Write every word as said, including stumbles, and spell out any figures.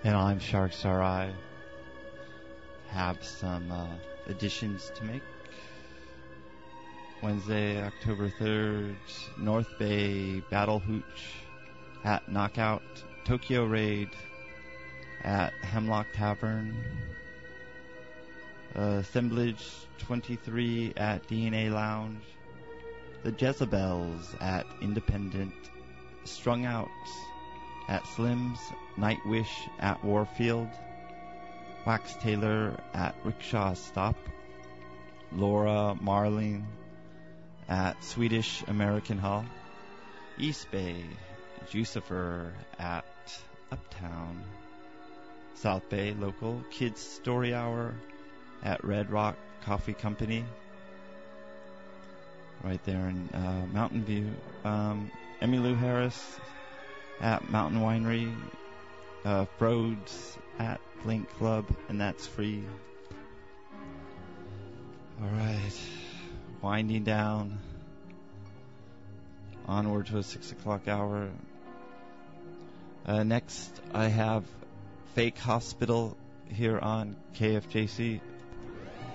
And I'm Shark Star. I have some uh, additions to make. Wednesday, October third, North Bay Battle Hooch at Knockout, Tokyo Raid at Hemlock Tavern, uh, Assemblage twenty-three at D N A Lounge, The Jezebels at Independent, Strung Out at Slim's, Nightwish at Warfield, Wax Taylor at Rickshaw Stop, Laura Marling at Swedish American Hall, East Bay, Jucifer at Uptown, South Bay local, Kids Story Hour at Red Rock Coffee Company, right there in uh, Mountain View, um, Emmylou Harris at Mountain Winery, uh, Frodes at Link Club, and that's free. Alright, winding down, onward to a six o'clock hour. Uh, next, I have Fake Hospital here on K F J C.